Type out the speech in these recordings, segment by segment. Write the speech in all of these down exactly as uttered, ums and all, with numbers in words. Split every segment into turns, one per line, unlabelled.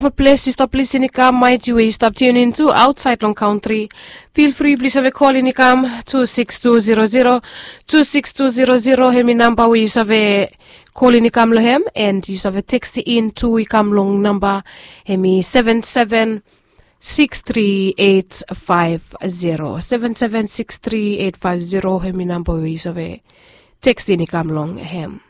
A place to stop listening come mighty way stop tuning to outside long country. Feel free please have a call in come two six two zero zero two six two zero zero hemi number we use have a call in come lohem and use have a text in to we come long number hemi seven seven six three eight five zero seven seven six three eight five zero hemi number we use have a text in come long hem.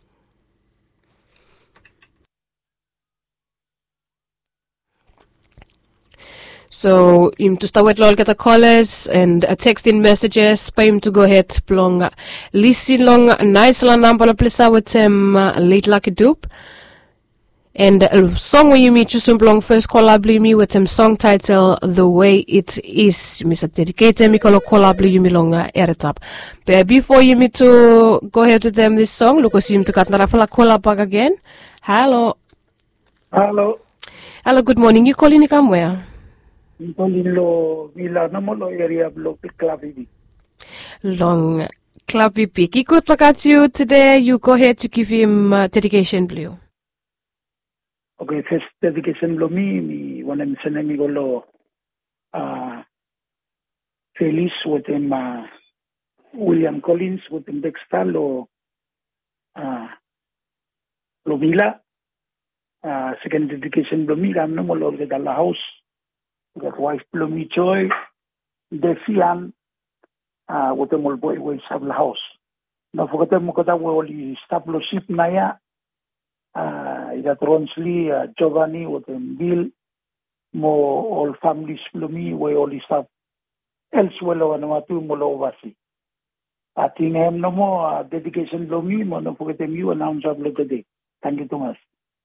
So, him to start with lol get a callers and a texting messages. For him to go ahead, plong listen long nice long number of place with him late lucky dupe. And a song when you meet just plong first collab me with him song title The Way It Is. Mister Dedicated me call collab you me long air up. But before you meet to go ahead with them this song, look at him to cut narafala collab back again. Hello.
Hello.
Hello, good morning. You calling come where?
Lo Villa Namolo area block Clavivi.
Long Clappy Peak. He could look at you today. You go ahead to give him uh, dedication blue.
Okay, first dedication blue me, me one of them me go lo uh Feliz with him uh, William Collins with him Dexter lo uh lo Villa. Uh second dedication blue me I'm no more lo get la house. That wife Blomi Joy, the Fian, uh, with the boy will have the house. Now, for the Mukata will establish ship Naya, uh, that Ronsley, uh, Giovanni, with them Bill, more all families Blomi, we all staff elsewhere over Namatu Molovasi. I think I am no more uh, dedication Blomi, Mono forget them you announce of today. Thank you, Thomas.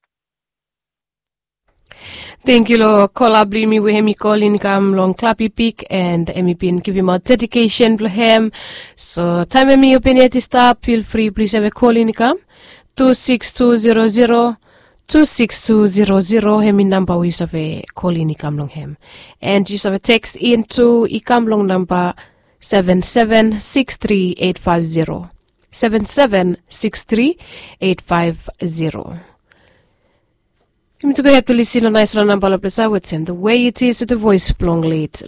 Thank you, Lord. Collably me with him calling come long clappy peak and M P give him a dedication for him. So time me open to stop. Feel free, please have a call in come two six two zero zero two six two zero zero. Him in number we have a call in come long him and you have a text into i come long number seven seven six three eight five zero seven seven six three eight five zero. You need to go ahead to listen on nice number of the way it is to the voice long late.